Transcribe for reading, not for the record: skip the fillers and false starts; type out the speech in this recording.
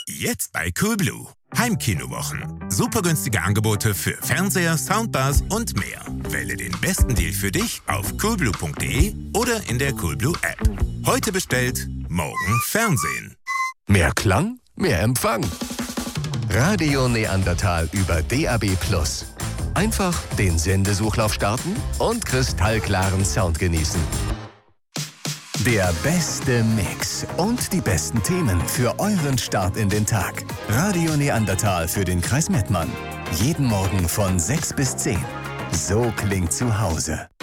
Jetzt bei Coolblue. Heimkinowochen. Super günstige Angebote für Fernseher, Soundbars und mehr. Wähle den besten Deal für dich auf coolblue.de oder in der Coolblue App. Heute bestellt, morgen Fernsehen. Mehr Klang, mehr Empfang. Radio Neandertal über DAB+. Einfach den Sendesuchlauf starten und kristallklaren Sound genießen. Der beste Mix und die besten Themen für euren Start in den Tag. Radio Neandertal für den Kreis Mettmann. Jeden Morgen von 6 bis 10. So klingt zu Hause.